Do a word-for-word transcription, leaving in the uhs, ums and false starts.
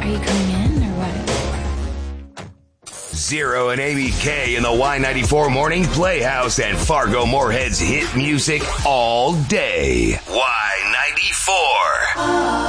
Are you coming in or what? Zero and A B K in the Y ninety-four Morning Playhouse and Fargo Moorhead's hit music all day. Y ninety-four.